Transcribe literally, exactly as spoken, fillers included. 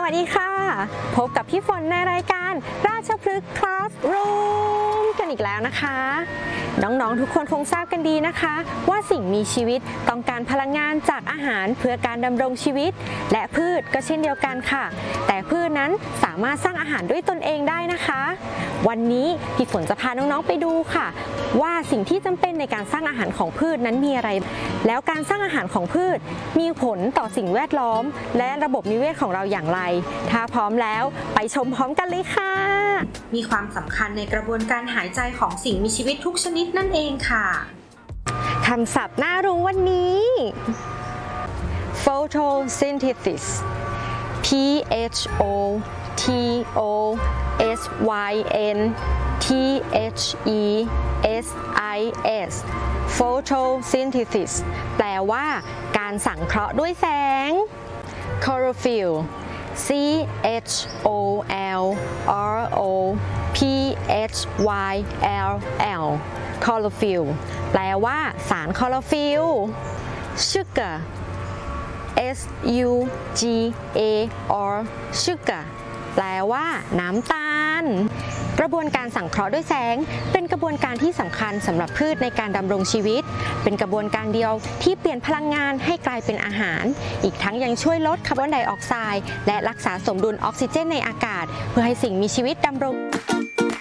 สวัสดีค่ะพบกับพี่ฝนในรายการราชพฤกษ์คลาสรูมกันอีกแล้วนะคะน้องๆทุกคนคงทราบกันดีนะคะว่าสิ่งมีชีวิตต้องการพลังงานจากอาหารเพื่อการดำรงชีวิตและพืชก็เช่นเดียวกันค่ะแต่พืชนั้นสามารถสร้างอาหารด้วยตนเองได้นะคะวันนี้พี่ฝนจะพาน้องๆไปดูค่ะว่าสิ่งที่จำเป็นในการสร้างอาหารของพืชนั้นมีอะไรแล้วการสร้างอาหารของพืชมีผลต่อสิ่งแวดล้อมและระบบนิเวศของเราอย่างไรถ้าพร้อมแล้วไปชมพร้อมกันเลยค่ะมีความสำคัญในกระบวนการหายใจของสิ่งมีชีวิตทุกชนิดนั่นเองค่ะคำศัพท์น่ารู้วันนี้ photosynthesis P H O T O S Y N T H E S I S photosynthesis แปลว่าการสังเคราะห์ด้วยแสง chlorophyll C H O L R O P H Y L L chlorophyll แปลว่าสารคลอโรฟิล sugar S U G A R sugar แปลว่าน้ำตาลกระบวนการสังเคราะห์ด้วยแสงเป็นกระบวนการที่สำคัญสำหรับพืชในการดำรงชีวิตเป็นกระบวนการเดียวที่เปลี่ยนพลังงานให้กลายเป็นอาหารอีกทั้งยังช่วยลดคาร์บอนไดออกไซด์และรักษาสมดุลออกซิเจนในอากาศเพื่อให้สิ่งมีชีวิตดำรง